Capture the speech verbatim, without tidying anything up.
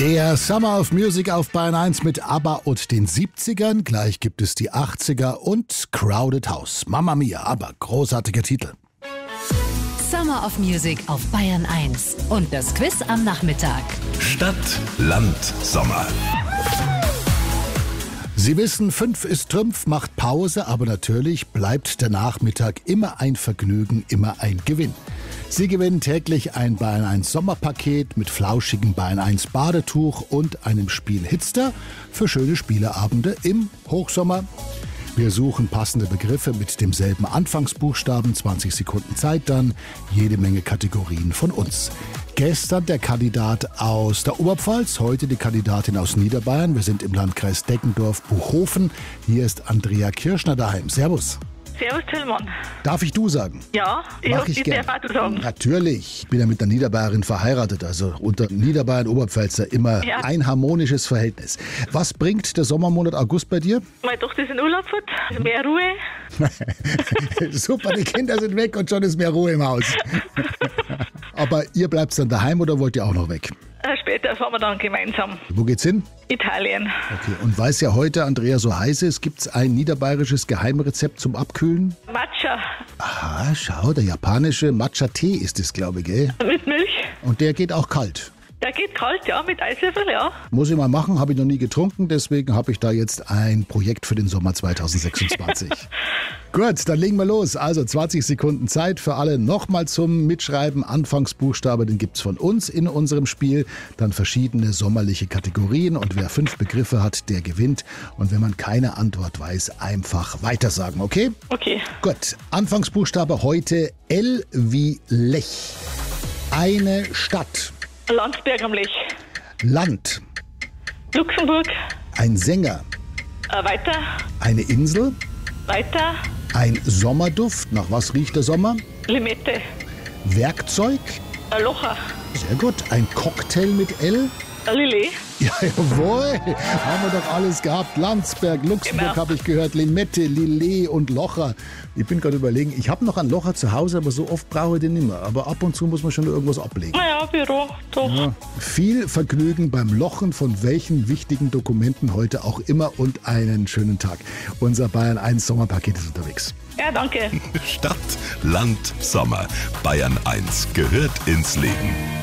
Der Summer of Music auf Bayern eins mit ABBA und den siebzigern. Gleich gibt es die achtziger und Crowded House. Mamma Mia, ABBA, großartiger Titel. Summer of Music auf Bayern eins. Und das Quiz am Nachmittag. Stadt, Land, Sommer. Sie wissen, fünf ist Trümpf, macht Pause, aber natürlich bleibt der Nachmittag immer ein Vergnügen, immer ein Gewinn. Sie gewinnen täglich ein Bayern eins Sommerpaket mit flauschigem Bayern eins Badetuch und einem Spiel Hitster für schöne Spieleabende im Hochsommer. Wir suchen passende Begriffe mit demselben Anfangsbuchstaben, zwanzig Sekunden Zeit dann, jede Menge Kategorien von uns. Gestern der Kandidat aus der Oberpfalz, heute die Kandidatin aus Niederbayern. Wir sind im Landkreis Deggendorf-Buchhofen. Hier ist Andrea Kirschner daheim. Servus. Servus, Tillmann. Darf ich du sagen? Ja, ich, Mach hab, ich ich gern. darf auch du sagen. Natürlich. Ich bin ja mit einer Niederbayerin verheiratet, also unter Niederbayern und Oberpfälzer immer Ja. ein harmonisches Verhältnis. Was bringt der Sommermonat August bei dir? Meine Tochter ist in Urlaub fort, also mehr Ruhe. Super, die Kinder sind weg und schon ist mehr Ruhe im Haus. Aber ihr bleibt dann daheim oder wollt ihr auch noch weg? Äh, Später fahren wir dann gemeinsam. Wo geht's hin? Italien. Okay, und weil es ja heute, Andrea, so heiß ist, gibt's ein niederbayerisches Geheimrezept zum Abkühlen? Matcha Aha, schau, der japanische Matcha-Tee ist es, glaube ich, gell? mit Milch. Und der geht auch kalt. Der geht kalt, ja, mit Eiswürfel, ja. Muss ich mal machen, habe ich noch nie getrunken, deswegen habe ich da jetzt ein Projekt für den Sommer zweitausendsechsundzwanzig. Gut, dann legen wir los. Also zwanzig Sekunden Zeit für alle nochmal zum Mitschreiben. Anfangsbuchstabe, den gibt's von uns in unserem Spiel. Dann verschiedene sommerliche Kategorien und wer fünf Begriffe hat, der gewinnt. Und wenn man keine Antwort weiß, einfach weitersagen, okay? Okay. Gut, Anfangsbuchstabe heute L wie Lech. Eine Stadt. Landsberg am Lech. Land. Luxemburg. Ein Sänger. Äh, weiter. Eine Insel. Weiter. Ein Sommerduft. Nach was riecht der Sommer? Limette. Werkzeug. Ein Locher. Sehr gut. Ein Cocktail mit L. Ein Lillet. Ja, jawohl. Haben wir doch alles gehabt. Landsberg, Luxemburg Genau. habe ich gehört. Limette, Lillet und Locher. Ich bin gerade überlegen, ich habe noch einen Locher zu Hause, aber so oft brauche ich den nicht mehr. Aber ab und zu muss man schon irgendwas ablegen. Naja, Büro, doch. Ja. Viel Vergnügen beim Lochen von welchen wichtigen Dokumenten heute auch immer und einen schönen Tag. Unser Bayern eins Sommerpaket ist unterwegs. Ja, danke. Stadt, Land, Sommer. Bayern eins gehört ins Leben.